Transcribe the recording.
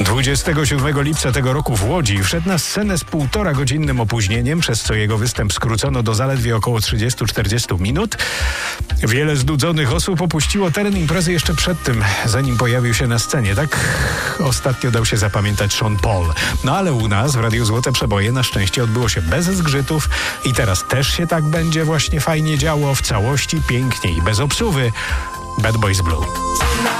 27 lipca tego roku w Łodzi wszedł na scenę z 1,5-godzinnym opóźnieniem, przez co jego występ skrócono do zaledwie około 30-40 minut. Wiele znudzonych osób opuściło teren imprezy jeszcze przed tym, zanim pojawił się na scenie. Tak ostatnio dał się zapamiętać Sean Paul. No ale u nas w Radiu Złote Przeboje na szczęście odbyło się bez zgrzytów i teraz też się tak będzie właśnie fajnie działo, w całości, pięknie i bez obsuwy. Bad Boys Blue.